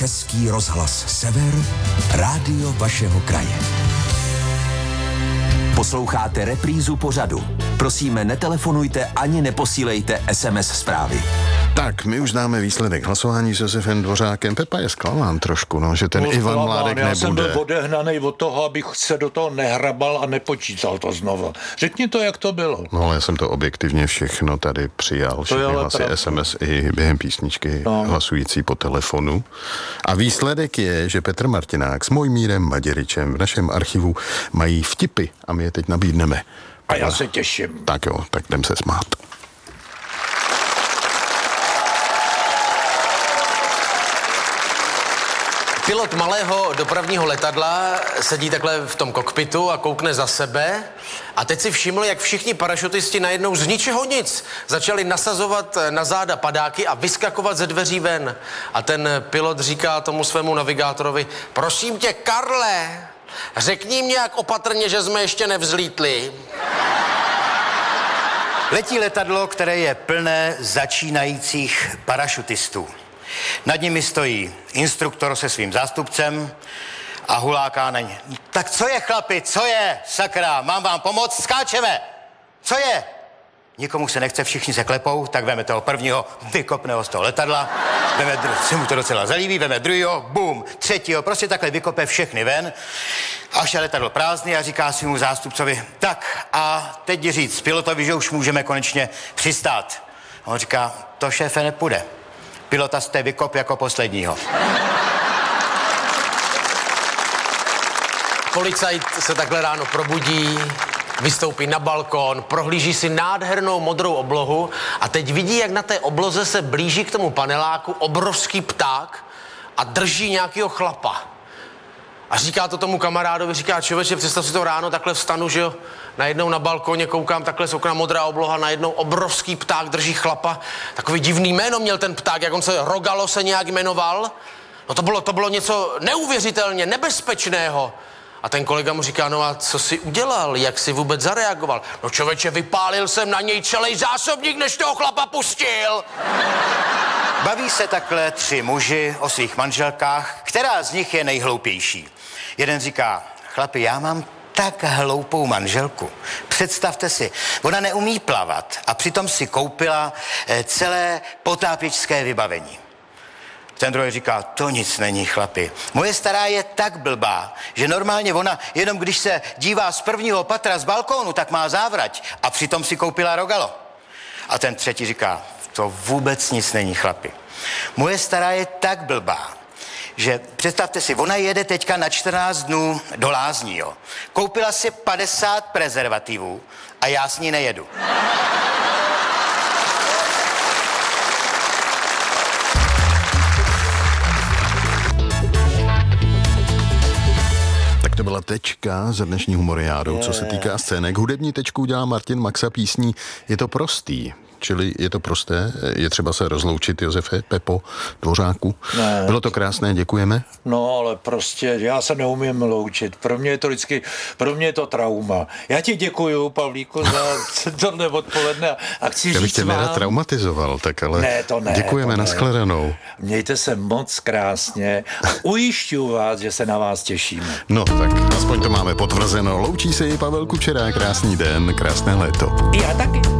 Český rozhlas Sever, rádio vašeho kraje. Posloucháte reprízu pořadu. Prosíme, netelefonujte ani neposílejte SMS zprávy. Tak, my už známe výsledek hlasování s Josefem Dvořákem. Pepa je zklamán trošku, no, že ten Ivan Mládek nebude. Já jsem byl odehnaný od toho, abych se do toho nehrabal a nepočítal to znova. Řekni to, jak to bylo. No, ale já jsem to objektivně všechno tady přijal. Všechny hlasy, SMS i během písničky, hlasující po telefonu. A výsledek je, že Petr Martinák s Mojmírem Maděryčem v našem archivu mají vtipy a my je teď nabídneme. A já se těším. Tak jo, tak jdem se smát. Pilot malého dopravního letadla sedí takhle v tom kokpitu a koukne za sebe a teď si všiml, jak všichni parašutisti najednou z ničeho nic začali nasazovat na záda padáky a vyskakovat ze dveří ven. A ten pilot říká tomu svému navigátorovi: prosím tě, Karle, řekni mě jak opatrně, že jsme ještě nevzlítli. Letí letadlo, které je plné začínajících parašutistů. Nad nimi stojí instruktor se svým zástupcem a huláká na ně. Tak co je, chlapi, co je? Sakra, mám vám pomoct? Skáčeme! Co je? Nikomu se nechce, všichni se klepou, tak veme toho prvního, vykopne ho z toho letadla, se mu to docela zalíbí, veme druhýho, bum, třetího, prostě takhle vykope všechny ven, až je letadlo prázdný a říká svému zástupcovi: tak a teď říct pilotovi, že už můžeme konečně přistát. A on říká: to, šéfe, nepůjde. Pilota jste vykop jako posledního. Policajt se takhle ráno probudí, vystoupí na balkon, prohlíží si nádhernou modrou oblohu a teď vidí, jak na té obloze se blíží k tomu paneláku obrovský pták a drží nějakého chlapa. A říká to tomu kamarádovi, říká: člověče, představ si to, ráno takhle vstanu, že jo, najednou na balkoně koukám takhle z okna, modrá obloha, najednou obrovský pták drží chlapa. Takový divný jméno měl ten pták, jak on se Rogalo se nějak jmenoval. No to bylo něco neuvěřitelně nebezpečného. A ten kolega mu říká: no a co jsi udělal, jak jsi vůbec zareagoval? No člověče, vypálil jsem na něj celý zásobník, než toho chlapa pustil. Baví se takhle tři muži o svých manželkách, která z nich je nejhloupější. Jeden říká: chlapi, já mám tak hloupou manželku. Představte si, ona neumí plavat a přitom si koupila celé potápěčské vybavení. Ten druhý říká: to nic není, chlapi. Moje stará je tak blbá, že normálně ona, jenom když se dívá z prvního patra z balkónu, tak má závrať a přitom si koupila Rogalo. A ten třetí říká: to vůbec nic není, chlapi. Moje stará je tak blbá, že představte si, ona jede teďka na 14 dnů do lázní, jo. Koupila si 50 prezervativů a já s ní nejedu. To byla tečka za dnešní humoriádou, co se týká scének. Hudební tečku dělá Martin Maxa písní Je to prostý. Čili je to prosté, je třeba se rozloučit, Josefe, Pepo, Dvořáku. Ne. Bylo to krásné, děkujeme. No, ale prostě já se neumím loučit. Pro mě je to trauma. Já ti děkuju, Pavlíku, za tohle odpoledne a chci říct vám... Já bych tě nerad traumatizoval, tak ale ne, to ne, děkujeme, to ne. nashledanou. Mějte se moc krásně a ujišťuju vás, že se na vás těšíme. No tak, aspoň to máme potvrzeno. Loučí se i Pavel Kučera, krásný den, krásné léto. Já taky.